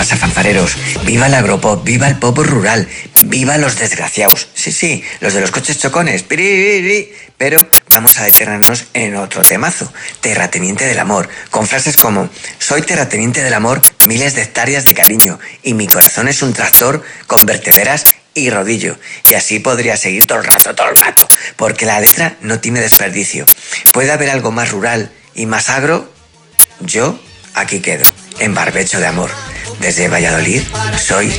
pasa, fanfareros? ¡Viva el agropop! ¡Viva el pop rural! ¡Viva los desgraciados! Sí, los de los coches chocones. Pero vamos a detenernos en otro temazo. Terrateniente del amor. Con frases como: soy terrateniente del amor, miles de hectáreas de cariño, y mi corazón es un tractor con vertederas y rodillo. Y así podría seguir todo el rato, porque la letra no tiene desperdicio. ¿Puede haber algo más rural y más agro? Yo aquí quedo, en barbecho de amor. Desde Valladolid, soy